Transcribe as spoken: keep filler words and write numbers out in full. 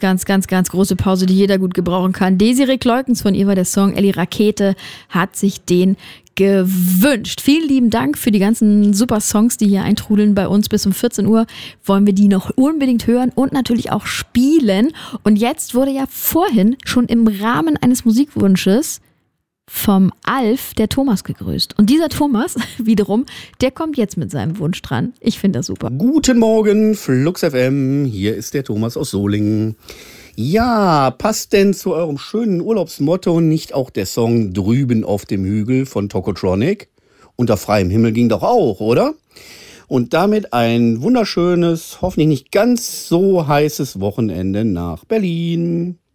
ganz, ganz, ganz große Pause, die jeder gut gebrauchen kann. Desiree Kleukens, von ihr war der Song Elli Rakete, hat sich den gewünscht. Vielen lieben Dank für die ganzen super Songs, die hier eintrudeln bei uns. Bis um vierzehn Uhr wollen wir die noch unbedingt hören und natürlich auch spielen. Und jetzt wurde ja vorhin schon im Rahmen eines Musikwunsches vom Alf der Thomas gegrüßt. Und dieser Thomas wiederum, der kommt jetzt mit seinem Wunsch dran. Ich finde das super. Guten Morgen, Flux F M. Hier ist der Thomas aus Solingen. Ja, passt denn zu eurem schönen Urlaubsmotto nicht auch der Song Drüben auf dem Hügel von Tokotronic? Unter freiem Himmel ging doch auch, oder? Und damit ein wunderschönes, hoffentlich nicht ganz so heißes Wochenende nach Berlin.